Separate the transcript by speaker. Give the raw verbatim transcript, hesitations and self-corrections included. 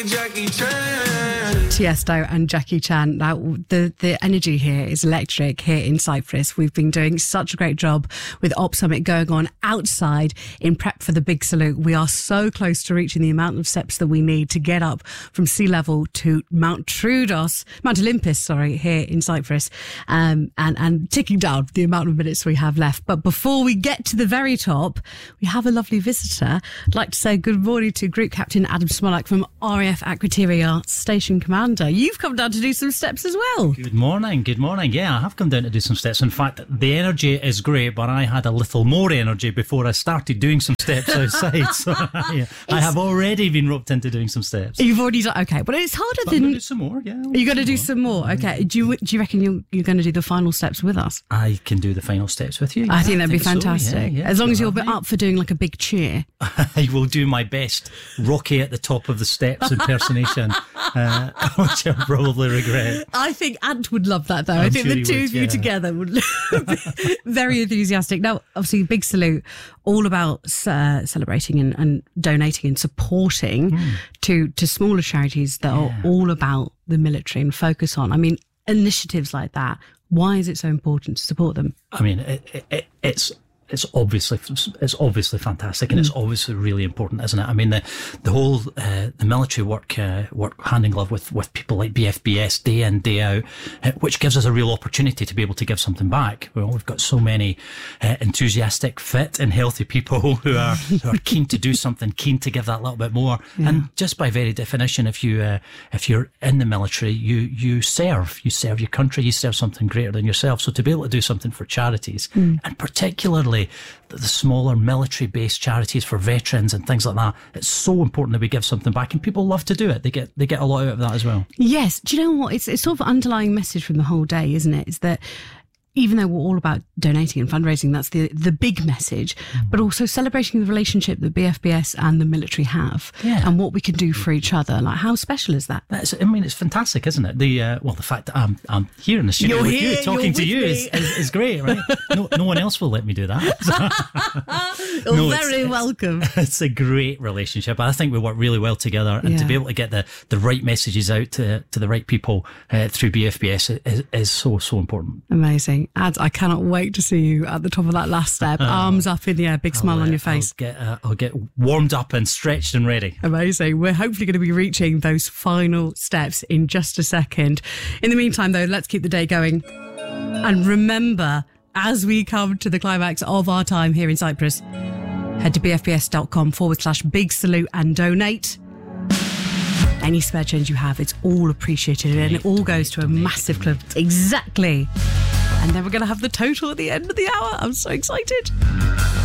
Speaker 1: Jackie Chan.
Speaker 2: Tiesto and Jackie Chan. Now, the, the energy here is electric here in Cyprus. We've been doing such a great job with Op Summit going on outside in prep for the big salute. We are so close to reaching the amount of steps that we need to get up from sea level to Mount Troodos, Mount Olympus, sorry, here in Cyprus, um, and, and ticking down the amount of minutes we have left. But before we get to the very top, we have a lovely visitor. I'd like to say good morning to Group Captain Adam Smolak from R A F Akrotiri Station Commander. You've come down to do some steps as well.
Speaker 3: Good morning, good morning. Yeah, I have come down to do some steps. In fact, the energy is great, but I had a little more energy before I started doing some steps outside. So yeah, I have already been roped into doing some steps.
Speaker 2: You've already done, okay, but it's harder
Speaker 3: But
Speaker 2: than...
Speaker 3: I'm going to do some more, yeah.
Speaker 2: You're going to do some more, okay. Do you do you reckon you're, you're going to do the final steps with us?
Speaker 3: I can do the final steps with you.
Speaker 2: I
Speaker 3: Yeah,
Speaker 2: think that'd be
Speaker 3: so,
Speaker 2: fantastic.
Speaker 3: yeah, yeah,
Speaker 2: as long as
Speaker 3: you'll
Speaker 2: you're
Speaker 3: have me.
Speaker 2: up for doing like a big cheer.
Speaker 3: I will do my best Rocky at the top of the steps impersonation, uh, which I'll probably regret.
Speaker 2: I think Ant would love that though.
Speaker 3: I'm
Speaker 2: I think
Speaker 3: sure
Speaker 2: the
Speaker 3: he
Speaker 2: two
Speaker 3: would,
Speaker 2: of you
Speaker 3: yeah.
Speaker 2: together would be very enthusiastic. Now, obviously, big salute, all about uh, celebrating and, and donating and supporting
Speaker 3: Mm.
Speaker 2: to, to smaller charities that
Speaker 3: Yeah.
Speaker 2: are all about the military and focus on, I mean, initiatives like that. Why is it so important to support them?
Speaker 3: I mean, it, it, it, it's it's obviously it's obviously fantastic, and it's obviously really important, isn't it? I mean, the the whole uh, the military work uh, work hand in glove with with people like B F B S day in day out, uh, which gives us a real opportunity to be able to give something back. Well, we've got so many uh, enthusiastic, fit, and healthy people who are who are keen to do something, keen to give that little bit more.
Speaker 2: Yeah.
Speaker 3: And just by very definition, if you uh, if you're in the military, you you serve, you serve your country, you serve something greater than yourself. So to be able to do something for charities, mm. and particularly the smaller military-based charities for veterans and things like that, it's so important that we give something back, and people love to do it. They get they get a lot out of that as well.
Speaker 2: Yes. Do you know what? It's it's sort of an underlying message from the whole day, isn't it? Is that even though we're all about donating and fundraising, that's the the big message, mm. but also celebrating the relationship that B F B S and the military have,
Speaker 3: yeah.
Speaker 2: and what we can do for each other. Like, how special is that?
Speaker 3: That's, I mean, it's fantastic, isn't it? The uh, well, the fact that I'm I'm here in the studio
Speaker 2: You're
Speaker 3: with
Speaker 2: here,
Speaker 3: you, talking
Speaker 2: you're
Speaker 3: to
Speaker 2: with
Speaker 3: you
Speaker 2: me.
Speaker 3: is, is is great, right? No, no one else will let me do that.
Speaker 2: You're
Speaker 3: No, it's-
Speaker 2: very
Speaker 3: it's-
Speaker 2: welcome.
Speaker 3: It's a great relationship. I think we work really well together, and
Speaker 2: Yeah.
Speaker 3: to be able to get the, the right messages out to to the right people uh, through B F B S is, is so so important.
Speaker 2: Amazing. Ads, I cannot wait to see you at the top of that last step. Arms up in the air, big smile
Speaker 3: I'll,
Speaker 2: on
Speaker 3: uh,
Speaker 2: your face.
Speaker 3: I'll get uh, I'll get warmed up and stretched and ready.
Speaker 2: Amazing. We're hopefully going to be reaching those final steps in just a second. In the meantime, though, let's keep the day going. And remember, as we come to the climax of our time here in Cyprus, head to bfbs.com forward slash big salute and donate. Any spare change you have, it's all appreciated, and it all goes to a massive club. Exactly. And then we're going to have the total at the end of the hour. I'm so excited.